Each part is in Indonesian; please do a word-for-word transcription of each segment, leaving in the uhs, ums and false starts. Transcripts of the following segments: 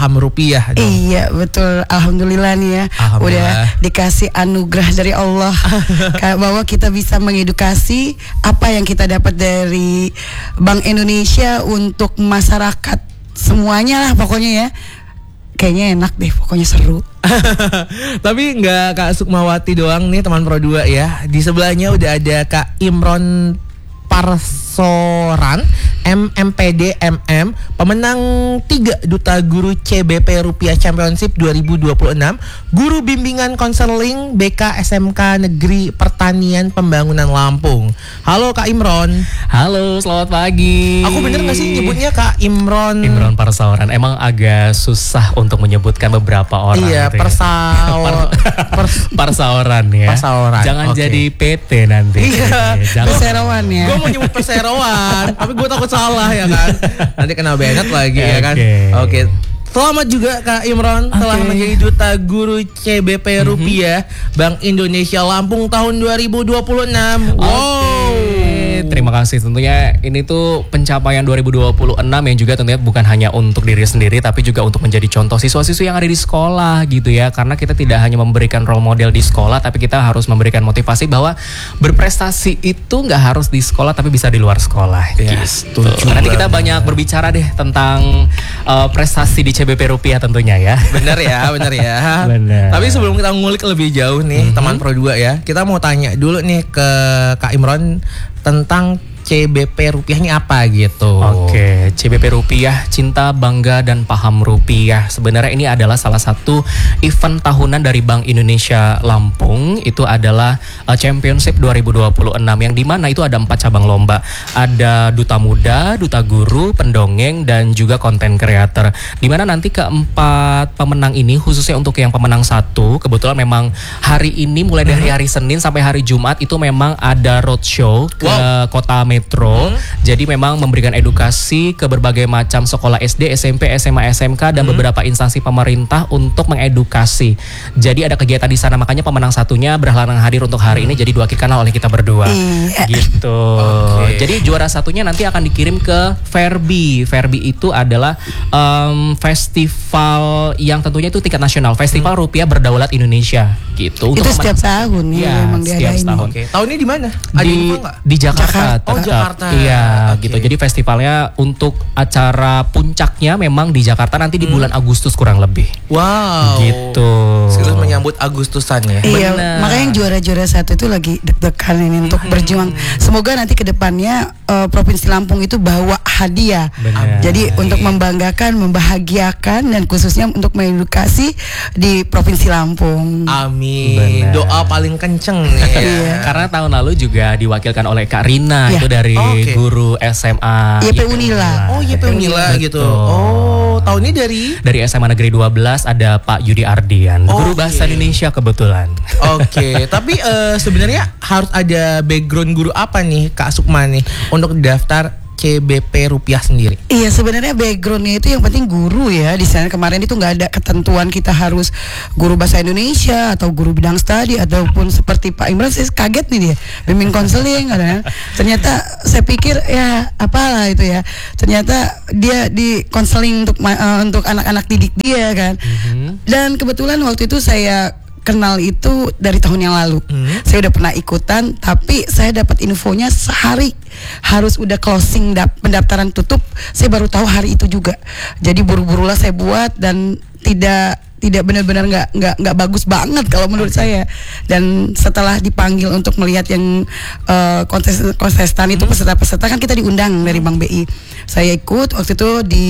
paham rupiah dong. Iya betul, alhamdulillah nih ya, udah dikasih anugerah dari Allah bahwa kita bisa mengedukasi apa yang kita dapat dari Bank Indonesia untuk masyarakat semuanya lah pokoknya ya. Kayaknya enak deh, pokoknya seru. Tapi nggak Kak Sukmawati doang nih teman Pro dua ya. Di sebelahnya udah ada Kak Imron Parsoran M M P D M M, pemenang tiga Duta Guru C B P Rupiah Championship dua ribu dua puluh enam, guru bimbingan konseling B K S M K Negeri Pertanian Pembangunan Lampung. Halo Kak Imron. Halo, selamat pagi. Aku bener gak sih nyebutnya Kak Imron? Imron Parsoran. Emang agak susah untuk menyebutkan beberapa orang. Iya, gitu persaor, ya. Pers Parsaoran ya. Parsaoran. Jangan okay. jadi P T nanti. Iya, Perseroan ya. Gue mau nyebut perseroan, tapi gue takut salah ya kan. Nanti kena banned lagi ya kan. Oke. Okay. Selamat juga Kak Imron okay. telah menjadi Duta Guru C B P Rupiah mm-hmm. Bank Indonesia Lampung tahun dua ribu dua puluh enam. Wow. Okay. Terima kasih, tentunya ini tuh pencapaian dua ribu dua puluh enam yang juga tentunya bukan hanya untuk diri sendiri tapi juga untuk menjadi contoh siswa-siswi yang ada di sekolah gitu ya. Karena kita tidak hanya memberikan role model di sekolah tapi kita harus memberikan motivasi bahwa berprestasi itu nggak harus di sekolah tapi bisa di luar sekolah ya, gitu. Nanti kita banyak berbicara deh tentang uh, prestasi di C B P Rupiah tentunya ya. Bener ya, bener ya. Bener. Tapi sebelum kita ngulik lebih jauh nih mm-hmm. teman Pro dua ya, kita mau tanya dulu nih ke Kak Imron tentang C B P Rupiah ini apa gitu. Oke, C B P Rupiah, Cinta, Bangga, dan Paham Rupiah. Sebenarnya ini adalah salah satu event tahunan dari Bank Indonesia Lampung. Itu adalah uh, Championship dua ribu dua puluh enam yang dimana itu ada empat cabang lomba. Ada Duta Muda, Duta Guru, Pendongeng, dan juga Content Creator. Dimana nanti keempat pemenang ini, khususnya untuk yang pemenang satu, kebetulan memang hari ini mulai dari hari Senin sampai hari Jumat itu memang ada roadshow ke wow. kota Metro. Hmm. Jadi memang memberikan edukasi ke berbagai macam sekolah S D, S M P, S M A, S M K dan hmm. beberapa instansi pemerintah untuk mengedukasi. Jadi ada kegiatan di sana, makanya pemenang satunya berhalangan hadir untuk hari hmm. ini jadi diwakilkan oleh kita berdua. Hmm. Gitu. Okay. Jadi juara satunya nanti akan dikirim ke Verbi. Verbi itu adalah um, festival yang tentunya itu tingkat nasional, Festival hmm. Rupiah Berdaulat Indonesia. Gitu. Itu setiap tahun ya, ya setiap tahun. Okay. Tahunnya di mana? Di, di Jakarta. Jakarta. Oh, Jakarta. Iya, okay. gitu. Jadi festivalnya untuk acara puncaknya memang di Jakarta nanti di bulan hmm. Agustus kurang lebih. Wow. Gitu. Sekaligus menyambut Agustusan ya. Iya, makanya yang juara-juara satu itu lagi deg-degan ini untuk hmm. berjuang. Semoga nanti ke depannya uh, Provinsi Lampung itu bawa hadiah. Benar. Jadi untuk membanggakan, membahagiakan dan khususnya untuk mengedukasi di Provinsi Lampung. Amin. Benar. Doa paling kenceng nih. Iya. Karena tahun lalu juga diwakilkan oleh Kak Rina ya. Itu dari oh, okay. guru S M A Y P Unila. Oh, Y P Unila gitu. Oh, tahun ini dari dari S M A Negeri dua belas ada Pak Yudi Ardian, oh, guru bahasa okay. Indonesia kebetulan. Oke, okay. Tapi uh, sebenarnya harus ada background guru apa nih Kak Sukma nih untuk daftar C B P Rupiah sendiri? Iya, sebenarnya backgroundnya itu yang penting guru ya. Di sana kemarin itu nggak ada ketentuan kita harus guru bahasa Indonesia atau guru bidang studi ataupun seperti Pak Imran. Saya kaget nih dia bimbing konseling kan. Ternyata saya pikir ya apalah itu ya. Ternyata dia di konseling untuk uh, untuk anak-anak didik dia kan. Mm-hmm. Dan kebetulan waktu itu saya kenal itu dari tahun yang lalu. Hmm. Saya udah pernah ikutan, tapi saya dapat infonya sehari harus udah closing dap- pendaftaran tutup. Saya baru tahu hari itu juga. Jadi buru-burulah saya buat dan tidak tidak benar-benar nggak nggak nggak bagus banget kalau menurut saya. Dan setelah dipanggil untuk melihat yang uh, kontes kontestan itu, peserta-peserta kan kita diundang dari Bank B I. Saya ikut waktu itu di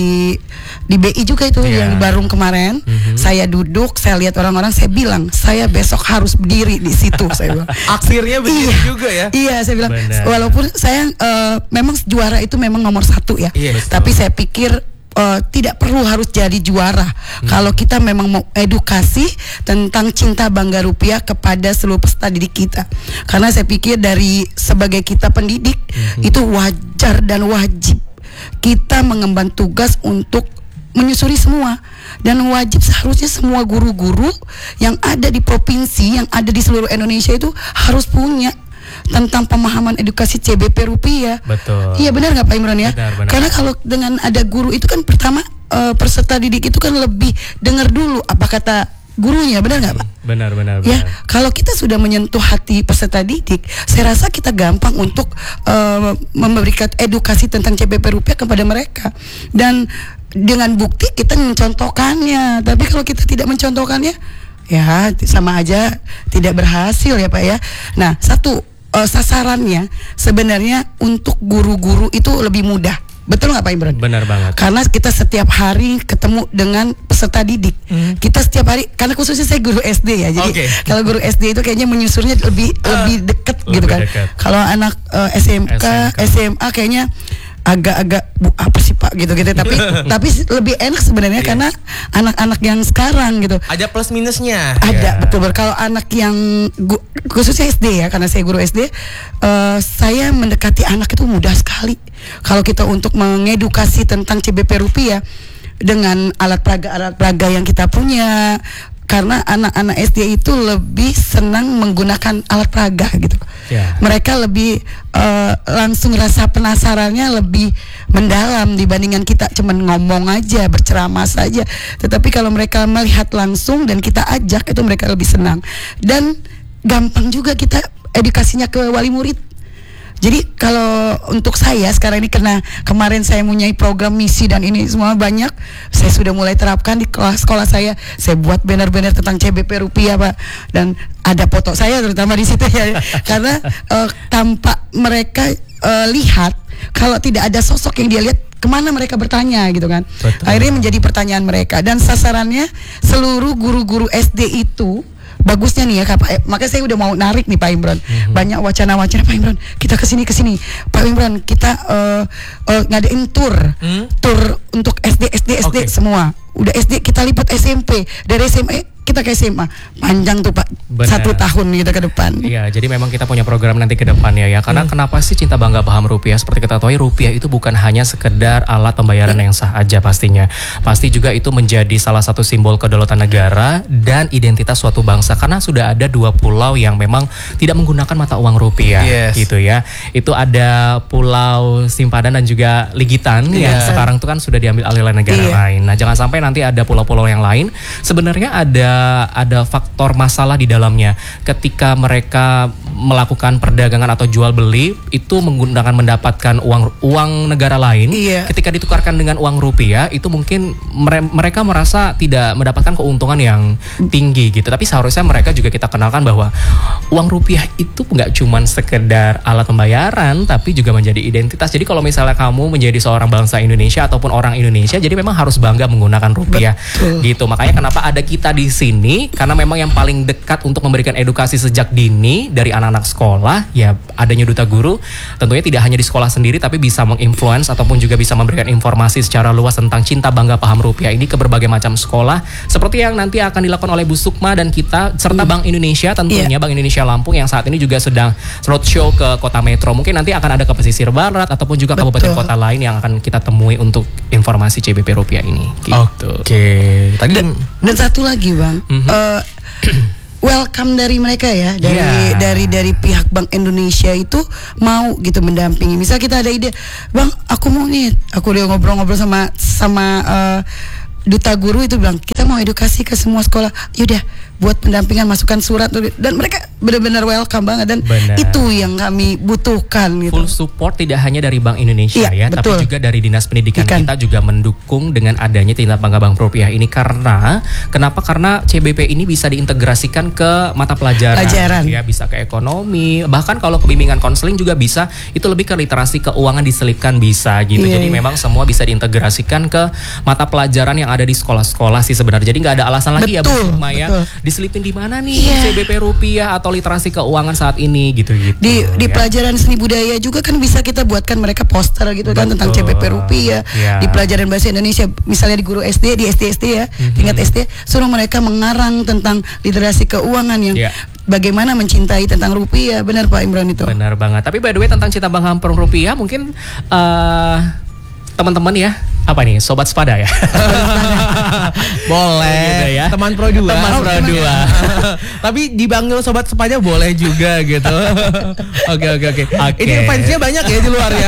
di B I juga itu yeah. yang di Barung kemarin. Mm-hmm. Saya duduk, saya lihat orang-orang, saya bilang saya besok harus berdiri di situ. Saya bilang. Akhirnya berdiri iya, juga ya. Iya, saya bilang benar. Walaupun saya uh, memang juara itu memang nomor satu ya. Yeah, tapi saya pikir Uh, tidak perlu harus jadi juara hmm. kalau kita memang mau edukasi tentang cinta bangga rupiah kepada seluruh peserta didik kita. Karena saya pikir dari sebagai kita pendidik hmm. itu wajar dan wajib kita mengemban tugas untuk menyusuri semua, dan wajib seharusnya semua guru-guru yang ada di provinsi, yang ada di seluruh Indonesia itu harus punya tentang pemahaman edukasi C B P Rupiah. Betul. Iya benar nggak Pak Imran ya? Benar, benar. Karena kalau dengan ada guru itu kan pertama uh, peserta didik itu kan lebih dengar dulu apa kata gurunya, benar nggak Pak? Benar, benar, benar. Ya, kalau kita sudah menyentuh hati peserta didik, saya rasa kita gampang untuk uh, memberikan edukasi tentang C B P rupiah kepada mereka. Dan dengan bukti kita mencontohkannya. Tapi kalau kita tidak mencontohkannya, ya sama aja tidak berhasil ya Pak ya. Nah, satu uh, sasarannya sebenarnya untuk guru-guru itu lebih mudah. Betul nggak Pak Imran? Benar banget. Karena kita setiap hari ketemu dengan peserta didik. Hmm. Kita setiap hari, karena khususnya saya guru S D ya. Jadi okay. kalau guru S D itu kayaknya menyusurnya lebih uh, lebih deket lebih gitu kan. Deket. Kalau anak uh, S M K, S M K, S M A kayaknya agak-agak bu, apa sih Pak gitu-gitu. Tapi tapi lebih enak sebenarnya yes. karena anak-anak yang sekarang gitu. Ada plus minusnya. Ada yeah. betul. Kalau anak yang gu, khususnya S D ya, karena saya guru S D, uh, saya mendekati anak itu mudah sekali. Kalau kita untuk mengedukasi tentang C B P rupiah dengan alat peraga-alat peraga yang kita punya, karena anak-anak S D itu lebih senang menggunakan alat peraga gitu. Yeah. Mereka lebih uh, langsung rasa penasarannya lebih mendalam dibandingkan kita cuman ngomong aja, berceramah saja. Tetapi kalau mereka melihat langsung dan kita ajak, itu mereka lebih senang. Dan gampang juga kita edukasinya ke wali murid. Jadi kalau untuk saya sekarang ini, karena kemarin saya mempunyai program misi dan ini semua banyak, saya sudah mulai terapkan di kelas sekolah saya. Saya buat banner-banner tentang C B P rupiah Pak, dan ada foto saya terutama di situ ya. Karena uh, tanpa mereka uh, lihat, kalau tidak ada sosok yang dia lihat, kemana mereka bertanya gitu kan. Betul. Akhirnya menjadi pertanyaan mereka, dan sasarannya seluruh guru-guru S D itu. Bagusnya nih ya Kak, eh, makanya saya udah mau narik nih Pak Imran. Mm-hmm. Banyak wacana-wacana Pak Imran, kita kesini kesini Pak Imran, kita uh, uh, ngadain tour mm? Tour untuk S D S D S D okay. semua. Udah S D kita lipat S M P, dari S M P kita ke S M A. Panjang tuh Pak. Bener. Satu tahun kita ke depan. Iya, jadi memang kita punya program nanti ke depannya ya. Karena hmm. kenapa sih Cinta Bangga Paham Rupiah? Seperti kita tahu, rupiah itu bukan hanya sekedar alat pembayaran hmm. yang sah aja pastinya. Pasti juga itu menjadi salah satu simbol kedaulatan negara dan identitas suatu bangsa. Karena sudah ada dua pulau yang memang tidak menggunakan mata uang rupiah, yes. gitu ya. Itu ada Pulau Simpadan dan juga Ligitan yeah. yang sekarang itu kan sudah diambil alih oleh negara yeah. lain. Nah, jangan sampai nanti ada pulau-pulau yang lain. Sebenarnya ada ada faktor masalah di dalamnya. Ketika mereka melakukan perdagangan atau jual beli itu menggunakan mendapatkan uang uang negara lain, iya. ketika ditukarkan dengan uang rupiah itu mungkin mere- mereka merasa tidak mendapatkan keuntungan yang tinggi gitu. Tapi seharusnya mereka juga kita kenalkan bahwa uang rupiah itu nggak cuma sekedar alat pembayaran, tapi juga menjadi identitas. Jadi kalau misalnya kamu menjadi seorang bangsa Indonesia ataupun orang Indonesia, jadi memang harus bangga menggunakan rupiah. Betul. Gitu. Makanya kenapa ada kita di sini, karena memang yang paling dekat untuk memberikan edukasi sejak dini dari anak-anak sekolah, ya adanya Duta Guru. Tentunya tidak hanya di sekolah sendiri, tapi bisa menginfluence ataupun juga bisa memberikan informasi secara luas tentang Cinta Bangga Paham Rupiah ini ke berbagai macam sekolah. Seperti yang nanti akan dilakukan oleh Bu Sukma dan kita, serta Bank Indonesia tentunya, yeah. Bank Indonesia Lampung yang saat ini juga sedang roadshow ke kota metro. Mungkin nanti akan ada ke pesisir barat ataupun juga Betul. kabupaten kota lain yang akan kita temui untuk informasi C B P rupiah ini. Gitu. Oke. Okay. Tadi dan, dan satu lagi Bang, mm-hmm. uh, welcome dari mereka ya, dari yeah. dari dari pihak Bank Indonesia itu mau gitu mendampingi. Misal kita ada ide, Bang, aku mau nih, aku udah ngobrol-ngobrol sama sama uh, Duta Guru itu bilang, kita mau edukasi ke semua sekolah. Yaudah, buat pendampingan, masukkan surat, dan mereka benar-benar welcome banget, dan Benar. itu yang kami butuhkan gitu. Full support tidak hanya dari Bank Indonesia ya, ya tapi juga dari Dinas Pendidikan. Ikan. Kita juga mendukung dengan adanya Cinta Bangga Bank Rupiah ini. Karena kenapa? Karena C B P ini bisa diintegrasikan ke mata pelajaran, pelajaran. ya, bisa ke ekonomi, bahkan kalau kebimbingan konseling juga bisa. Itu lebih ke literasi keuangan diselipkan bisa gitu. Yeah. Jadi memang semua bisa diintegrasikan ke mata pelajaran yang ada di sekolah-sekolah sih sebenarnya. Jadi nggak ada alasan lagi betul, ya Bu Sukma ya, diselipin di mana nih yeah. C B P rupiah atau literasi keuangan saat ini gitu-gitu. Di di ya. pelajaran seni budaya juga kan bisa kita buatkan mereka poster gitu betul. kan tentang C B P rupiah. Yeah. Di pelajaran bahasa Indonesia misalnya di guru S D, di S D S D ya, mm-hmm. tingkat S D, suruh mereka mengarang tentang literasi keuangan yang yeah. bagaimana mencintai tentang rupiah. Benar Pak Imran itu. Benar banget. Tapi by the way tentang Cinta Bangga Paham Rupiah mungkin uh, teman-teman ya, apa nih, sobat sepada ya? Boleh. Gitu ya. ya. Teman Pro dua. Teman Pro dua. Tapi dipanggil sobat sepanya boleh juga gitu. Oke oke oke. Ini fansnya banyak ya di luar ya.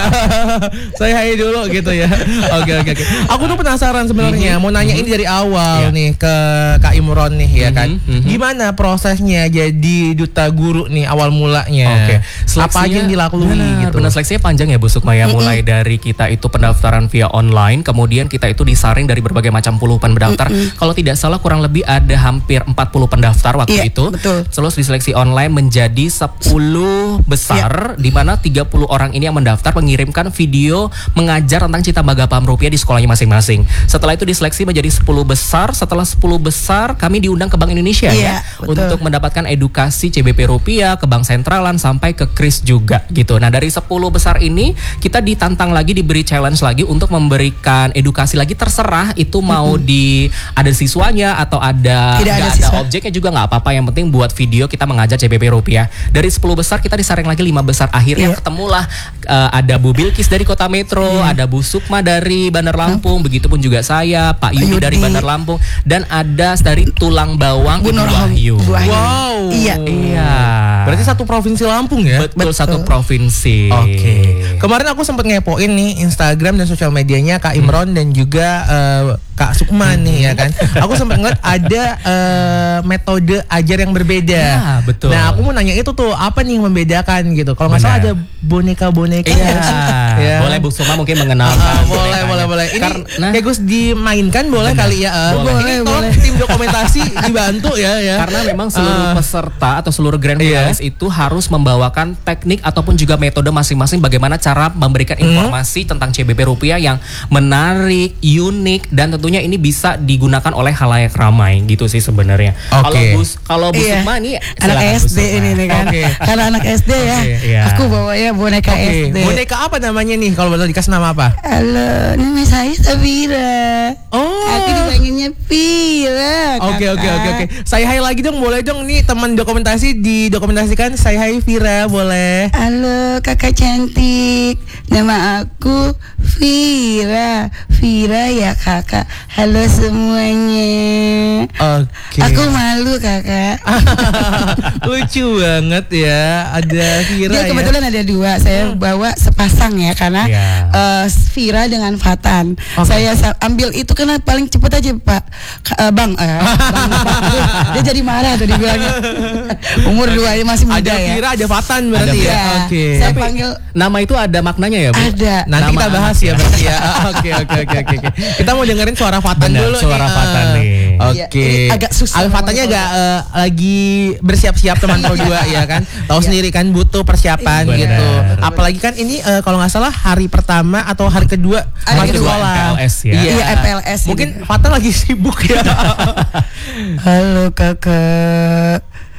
Saya hai dulu gitu ya. Oke oke oke. Aku tuh penasaran sebenarnya, mau nanya ini dari awal Yeah. nih ke Kak Imron nih ya kan. Mhm, mhm. Gimana prosesnya jadi duta guru nih awal mulanya? Oke. Apa aja yang dilalui benar, gitu? Benar, seleksinya panjang ya Bu Sukmaya. Mulai dari kita itu pendaftaran via online, kemudian kita itu disaring dari berbagai macam puluhan pendaftar. Kalau tidak salah kurang lebih ada hampir empat puluh pendaftar waktu Iya, itu. betul. Terus diseleksi online menjadi sepuluh besar, di mana tiga puluh orang ini yang mendaftar mengirimkan video mengajar tentang Cinta Bangga Paham Rupiah di sekolahnya masing-masing. Setelah itu diseleksi menjadi sepuluh besar. Setelah sepuluh besar kami diundang ke Bank Indonesia Iya, ya betul. untuk mendapatkan edukasi C B P Rupiah, ke Bank Sentralan sampai ke Kris juga gitu. Nah, dari sepuluh besar ini kita ditantang lagi, diberi challenge lagi untuk memberikan edukasi lagi, terserah itu mau mm-hmm. di ada siswanya atau ada Tidak ada ada siswa. objeknya juga nggak apa-apa, yang penting buat video kita mengajar C B P Rupiah. Dari sepuluh besar kita disaring lagi lima besar, akhirnya Iya. ketemulah uh, ada Bu Bilkis dari Kota Metro, Iya. ada Bu Sukma dari Bandar Lampung, hmm. begitupun juga saya, Pak Yudi dari Yudi. Bandar Lampung, dan ada dari Tulang Bawang Bu Ibu Nurham- Wahyu. Bu Wahyu. Wow. Iya. Iya. Berarti satu provinsi Lampung ya? Betul, Betul. satu provinsi. Oke. Kemarin aku sempat ngepoin nih Instagram dan sosial medianya Kak Imron hmm. dan juga uh, Kak Sukma nih ya kan. Aku sempat ngeliat ada uh, metode ajar yang berbeda. Ya, betul. Nah, aku mau nanya itu tuh apa nih yang membedakan gitu. Kalau nggak salah ada boneka-boneka. Iya. Ya. Boleh Bu Sukma mungkin mengenalkan. Ah, boleh, bonekanya. boleh, boleh. Ini Karena kayak Gus dimainkan boleh Benar. kali ya. Uh, Boleh. Ini tolong Boleh, tim dokumentasi dibantu ya ya. Karena memang seluruh Ah. peserta atau seluruh grand Iya. finalis itu harus membawakan teknik ataupun juga metode masing-masing bagaimana cara memberikan informasi tentang C B P Rupiah yang menarik, unik, dan tentunya ini bisa digunakan oleh khalayak ramai gitu sih sebenarnya. Oke. Kalau Bu kalau Bu Iya. Sukma nih Anak silakan, Bu S D Sukma. ini nih kan. Oke. Karena anak S D ya. Oke, iya. Aku bawa ya boneka Oke, S D. boneka apa namanya nih kalau boleh dikasih nama apa? Halo, nama saya Sabira. Oh. Aku dipanggilnya Vira. Oke oke kakak. oke oke. Saya hai lagi dong, boleh dong nih teman dokumentasi didokumentasikan. Saya hai Vira, boleh. Halo kakak cantik, nama aku Vira. Vira ya kakak. Halo semuanya. Oke. Aku malu kakak. Lucu banget ya, ada Vira Dia ya. kebetulan ada dua. Saya bawa sepasang ya karena Iya. eh, Vira dengan Fatan. Oke. Saya sa- ambil itu karena paling cepet aja Pak. Ka- eh, bang, eh, bang, bang. Aduh, dia jadi marah tuh dibilangnya. Umur dua ini masih muda Ada ya. Vira, ada Fatan berarti Ada ya. Iya. Oke. Saya Tapi panggil nama itu ada maknanya ya, Bu? ada. Nanti Nama kita bahas anak ya berarti ya. Ah, Oke oke oke oke. oke. Kita mau dengerin suara Fatan Benar, dulu suara nih. Fatan Ah. nih. Oke. Iya, ini agak susah Al Fatannya ngomongnya agak eh, lagi bersiap-siap teman Pro dua ya kan. Tahu Iya. sendiri kan butuh persiapan Benar. gitu. Benar. Apalagi kan ini eh, kalau nggak salah hari pertama atau hari kedua Hari masuk kedua sekolah. M P L S ya. Iya, M P L S ini. Mungkin Fatan lagi sibuk ya. Halo kakak.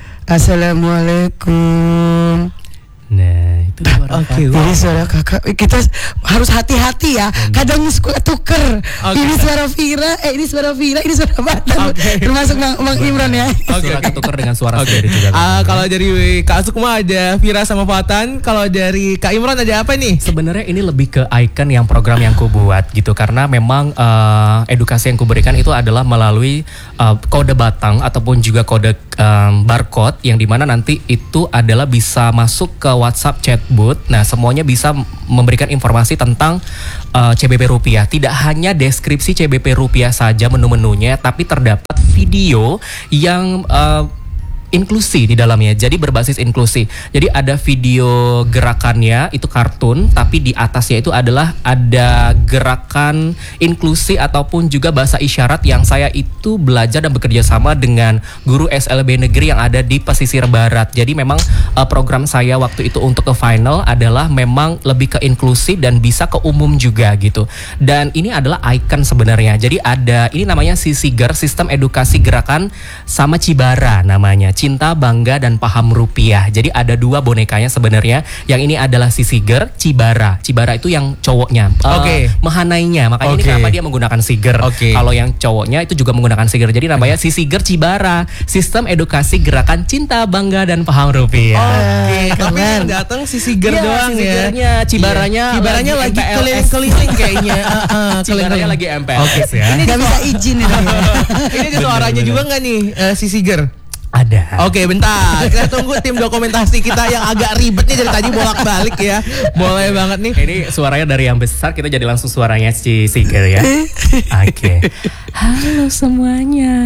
Assalamualaikum. Nah, itu suara Oke. Ini suara kakak. Kita harus hati-hati ya. Kadang suka tuker. Oke. Ini suara Vira, eh ini suara Vira, ini suara Fatan. Oke. Termasuk Bang, Bang Imran ya. Oke, Suara oke. ketuker dengan suara Oke. sendiri juga. Ah, kalau dari Kak Sukma ada Vira sama Fatan. Kalau dari Kak Imron ada apa nih? Sebenarnya ini lebih ke icon yang program yang ku buat gitu, karena memang eh, edukasi yang ku berikan itu adalah melalui eh, kode batang ataupun juga kode em, barcode yang dimana nanti itu adalah bisa masuk ke WhatsApp chatbot. Nah, semuanya bisa memberikan informasi tentang eh, C B P Rupiah. Tidak hanya deskripsi C B P Rupiah saja menu-menunya, tapi terdapat video yang eh, inklusi di dalamnya, jadi berbasis inklusi. Jadi ada video gerakannya itu kartun, tapi di atasnya itu adalah ada gerakan inklusi ataupun juga bahasa isyarat yang saya itu belajar dan bekerja sama dengan guru S L B negeri yang ada di pesisir barat. Jadi memang uh, program saya waktu itu untuk ke final adalah memang lebih ke inklusi dan bisa ke umum juga gitu. Dan ini adalah icon sebenarnya. Jadi ada ini namanya Sisiger, Sistem Edukasi Gerakan sama Cibara namanya. Cinta, Bangga, dan Paham Rupiah. Jadi ada dua bonekanya sebenarnya. Yang ini adalah Sisiger, Cibara. Cibara itu yang cowoknya. Uh, Oke. Mehanainya. Makanya ini Oke. kenapa dia menggunakan Siger. Oke. Kalau yang cowoknya itu juga menggunakan Siger. Jadi namanya Sisiger Cibara. Sistem Edukasi Gerakan Cinta, Bangga, dan Paham Rupiah. Oke, tapi keren. yang datang si Siger Iya, doang si ya. Sigernya, Cibaranya Iya. Cibaranya lagi lagi M P L S. keliling-keliling kayaknya. Ah, ah, Cibaranya keliling-keliling. lagi M P L S Oke. ya. Ini Gak bisa izin itu. Ini ada suara suaranya juga nggak nih uh, si Siger? Ada. Oke, bentar. Kita tunggu tim dokumentasi kita yang agak ribet nih dari tadi bolak-balik ya. Boleh banget nih. Ini suaranya dari yang besar, kita jadi langsung suaranya si Siger ya. Oke. Halo semuanya.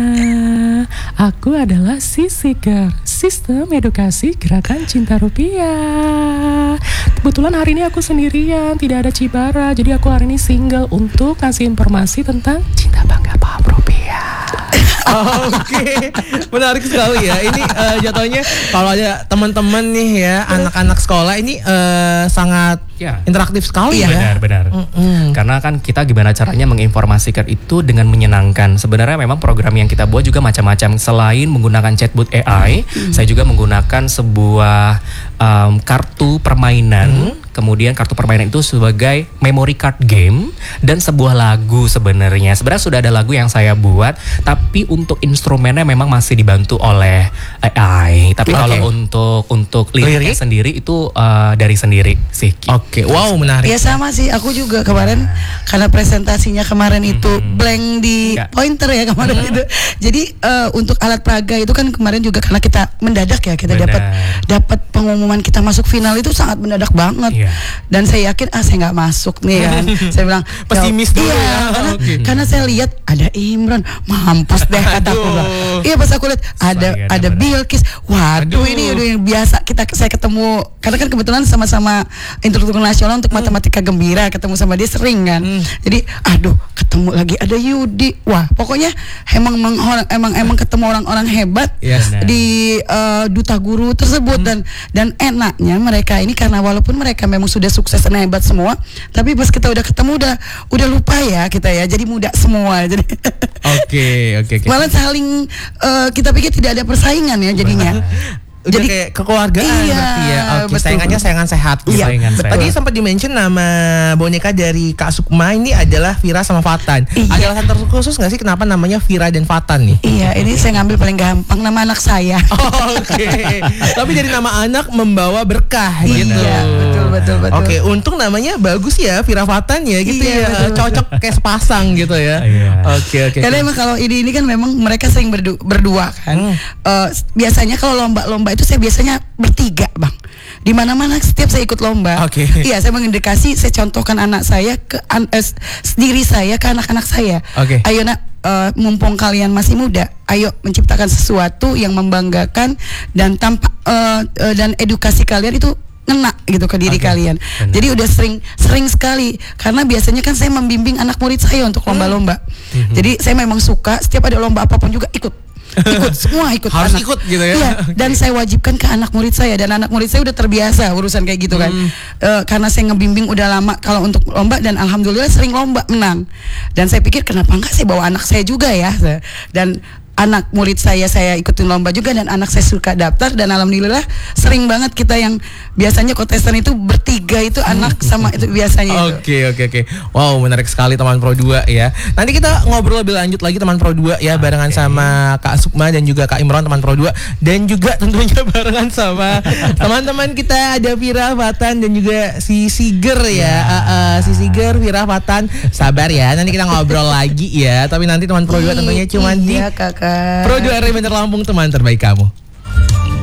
Aku adalah si Siger, Sistem Edukasi Gerakan Cinta Rupiah. Kebetulan hari ini aku sendirian, tidak ada Cibara. Jadi aku hari ini single untuk kasih informasi tentang cinta bangga paham rupiah. Oke, menarik sekali ya. Ini uh, jatuhnya kalau ada teman-teman nih ya, anak-anak sekolah ini uh, sangat ya. interaktif sekali ya. Benar-benar. Mm-hmm. Karena kan kita gimana caranya menginformasikan itu dengan menyenangkan. Sebenarnya memang program yang kita buat juga macam-macam. Selain menggunakan chatbot A I, mm-hmm. saya juga menggunakan sebuah um, kartu permainan. Mm-hmm. Kemudian kartu permainan itu sebagai memory card game dan sebuah lagu sebenarnya. Sebenarnya sudah ada lagu yang saya buat, tapi untuk instrumennya memang masih dibantu oleh A I. Tapi okay. kalau untuk untuk liriknya Lirik? sendiri itu uh, dari sendiri sih. Oke, okay. Wow, menarik. Ya sama sih, aku juga kemarin nah. karena presentasinya kemarin itu mm-hmm. blank di Enggak. pointer ya kemarin mm-hmm. itu. Jadi uh, untuk alat peraga itu kan kemarin juga karena kita mendadak ya, kita dapat dapat pengumuman kita masuk final itu sangat mendadak banget. Yeah. Dan saya yakin ah saya nggak masuk nih kan. Saya bilang pesimis dulu iya, ya. Karena, okay. karena saya lihat ada Imran, mampus deh kata aku. Iya pas aku lihat ada Sayang ada Bilkis. Waduh, Aduh. ini udah yang biasa kita saya ketemu karena kan kebetulan sama-sama instruktur nasional untuk hmm. matematika gembira, ketemu sama dia sering kan. Hmm. Jadi aduh ketemu lagi ada Yudi. Wah, pokoknya emang emang emang, emang ketemu orang-orang hebat yes. di uh, duta guru tersebut hmm. dan dan enaknya mereka ini karena walaupun mereka memang sudah sukses dan hebat semua, tapi pas kita udah ketemu udah udah lupa ya kita ya, jadi muda semua. Jadi Oke, oke, oke. Malah saling uh, kita pikir tidak ada persaingan ya jadinya. Udah jadi kayak kekeluargaan iya, berarti ya. Oke, betul. sayangannya sayangan sehat gitu. Iya, sayangan sehat. Tadi sempat di-mention nama boneka dari Kak Sukma ini adalah Vira sama Fatan. Iya. Ada alasan terkhusus nggak sih kenapa namanya Vira dan Fatan nih? Iya, ini saya ngambil paling gampang nama anak saya. Oh, Oke. Okay. Tapi dari nama anak membawa berkah iya, gitu. Iya, betul betul betul. Oke, okay, untung namanya bagus ya Vira Fatan ya gitu iya, ya. Betul, cocok betul. Kayak sepasang gitu ya. Oke, iya. oke. Okay, okay, Karena okay. emang kalau ini ini kan memang mereka sering berdu berdua kan. Hmm. Uh, biasanya kalau lomba-lomba itu saya biasanya bertiga bang, di mana-mana setiap saya ikut lomba, okay. iya saya mengindikasi, saya contohkan anak saya ke an eh, diri saya ke anak-anak saya. Okay. Ayo nak, uh, mumpung kalian masih muda, ayo menciptakan sesuatu yang membanggakan dan tampak uh, uh, dan edukasi kalian itu ngena gitu ke diri okay. kalian. Benar. Jadi udah sering sering sekali karena biasanya kan saya membimbing anak murid saya untuk lomba-lomba. Mm-hmm. Jadi saya memang suka setiap ada lomba apapun juga ikut. ikut semua ikut harus anak. ikut gitu ya. Iya, okay. Dan saya wajibkan ke anak murid saya dan anak murid saya udah terbiasa urusan kayak gitu kan. Hmm. E, karena saya ngebimbing udah lama kalau untuk lomba dan alhamdulillah sering lomba menang. Dan saya pikir kenapa enggak saya bawa anak saya juga ya. Dan anak murid saya saya ikutin lomba juga dan anak saya suka daftar dan alhamdulillah sering banget kita yang biasanya kontestan itu bertiga itu anak sama itu biasanya. Oke oke oke. Wow, menarik sekali teman Pro dua ya. Nanti kita ngobrol lebih lanjut lagi teman Pro dua ya, barengan okay. sama Kak Sukma dan juga Kak Imron teman Pro dua, dan juga tentunya barengan sama teman-teman kita ada Vira, Fatan dan juga si Siger ya. Yeah. Uh, uh, si Siger, Vira, Fatan. Sabar ya, nanti kita ngobrol lagi ya. Tapi nanti teman Pro dua tentunya cuma iya, di kakak. Pro dua R Banjar Lampung, teman terbaik kamu.